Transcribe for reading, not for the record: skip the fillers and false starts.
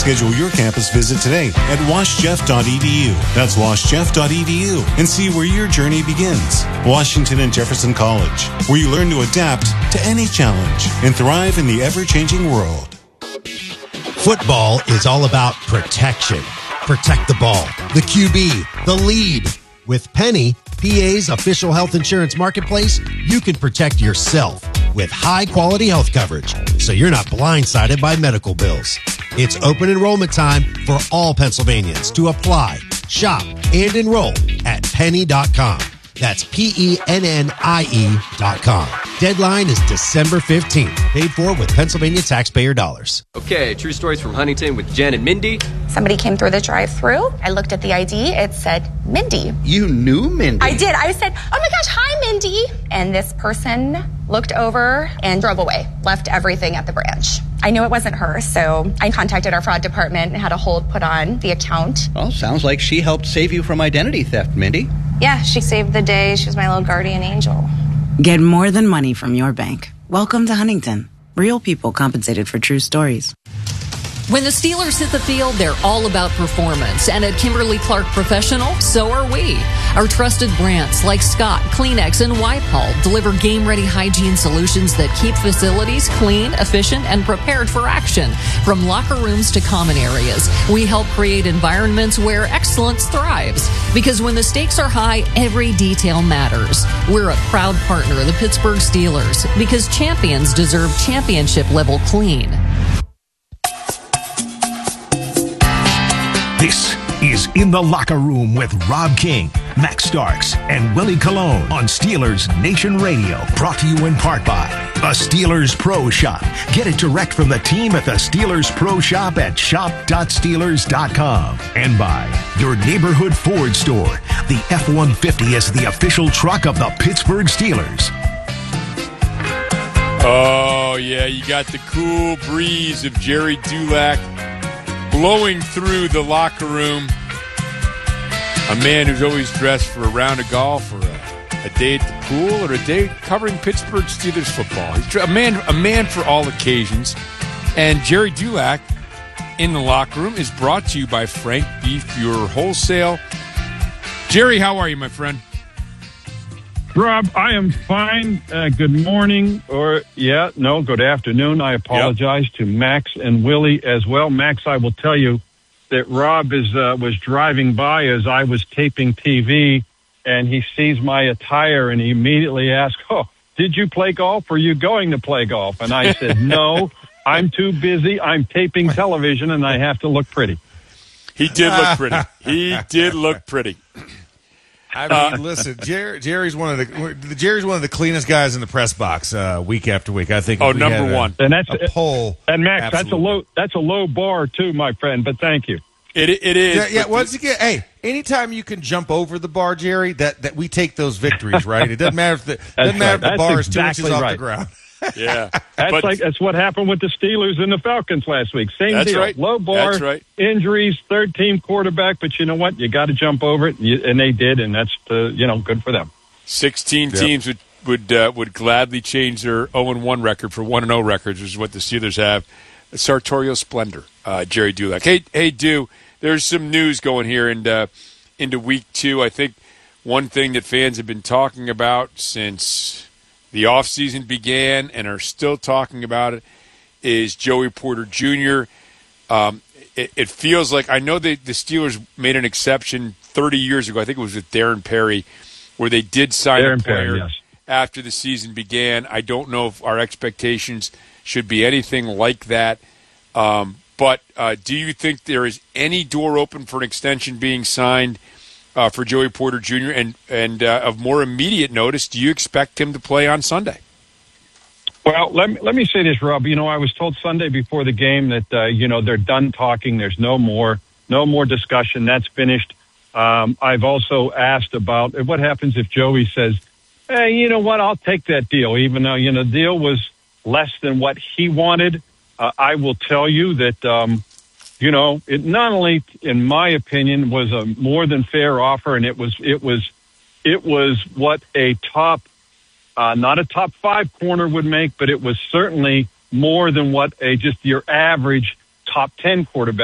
Schedule your campus visit today at washjeff.edu. That's washjeff.edu, and see where your journey begins. Washington and Jefferson College, where you learn to adapt to any challenge and thrive in the ever-changing world. Football is all about protection. Protect the ball, the QB, the lead. With Penny, PA's official health insurance marketplace, you can protect yourself with high-quality health coverage, so you're not blindsided by medical bills. It's open enrollment time for all Pennsylvanians to apply, shop, and enroll at penny.com. That's PENNIE.com. Deadline is December 15th. Paid for with Pennsylvania taxpayer dollars. Okay, true stories from Huntington with Jen and Mindy. Somebody came through the drive-thru. I looked at the ID. It said Mindy. You knew Mindy? I did. I said, oh my gosh, hi, Mindy. And this person looked over and drove away, left everything at the branch. I knew it wasn't her, so I contacted our fraud department and had a hold put on the account. Well, sounds like she helped save you from identity theft, Mindy. Yeah, she saved the day. She was my little guardian angel. Get more than money from your bank. Welcome to Huntington. Real people compensated for true stories. When the Steelers hit the field, they're all about performance. And at Kimberly-Clark Professional, so are we. Our trusted brands like Scott, Kleenex, and Wipe-All deliver game-ready hygiene solutions that keep facilities clean, efficient, and prepared for action. From locker rooms to common areas, we help create environments where excellence thrives. Because when the stakes are high, every detail matters. We're a proud partner of the Pittsburgh Steelers because champions deserve championship-level clean. This is In the Locker Room with Rob King, Max Starks, and Willie Colon on Steelers Nation Radio. Brought to you in part by the Steelers Pro Shop. Get it direct from the team at the Steelers Pro Shop at shop.steelers.com. And by your neighborhood Ford store. The F-150 is the official truck of the Pittsburgh Steelers. Oh, yeah, you got the cool breeze of Jerry Dulac blowing through the locker room. A man who's always dressed for a round of golf or a day at the pool or a day covering Pittsburgh Steelers football. He's a man for all occasions. And Jerry Dulac in the locker room is brought to you by Frank Beef Bureau Wholesale. Jerry, how are you, my friend? Rob, I am fine. Good morning, good afternoon. I apologize to Max and Willie as well. Max, I will tell you that Rob was driving by as I was taping TV, and he sees my attire, and he immediately asked, "Oh, did you play golf? Or are you going to play golf?" And I said, "No, I'm too busy. I'm taping television, and I have to look pretty." He did look pretty. He did look pretty. I mean, listen, Jerry's one of the cleanest guys in the press box week after week. I think. Number one, and that's a poll. And Max, that's a low bar too, my friend. But thank you. It is. Yeah. Once again, hey, anytime you can jump over the bar, Jerry, that we take those victories, right? It doesn't matter if the bar is 2 inches off the ground. Yeah, that's what happened with the Steelers and the Falcons last week. Same deal. Right. Low bar, injuries, third-team quarterback, but you know what? You got to jump over it, and they did, and that's good for them. 16 teams would gladly change their 0-1 record for 1-0 records, which is what the Steelers have. A sartorial splendor, Jerry Dulac. Hey, there's some news going here into week 2. I think one thing that fans have been talking about since the offseason began and are still talking about it is Joey Porter Jr. It feels like, I know the Steelers made an exception 30 years ago. I think it was with Darren Perry, where they did sign a player after the season began. I don't know if our expectations should be anything like that. But do you think there is any door open for an extension being signed for Joey Porter Jr. and of more immediate notice, do you expect him to play on Sunday? Well, let me say this, Rob. I was told Sunday before the game that they're done talking. There's no more discussion. That's finished. I've also asked about what happens if Joey says, "Hey, you know what? I'll take that deal," even though the deal was less than what he wanted. I will tell you that. It not only, in my opinion, was a more than fair offer, and it was what a top, not a top 5 corner would make, but it was certainly more than what just your average top 10 quarterback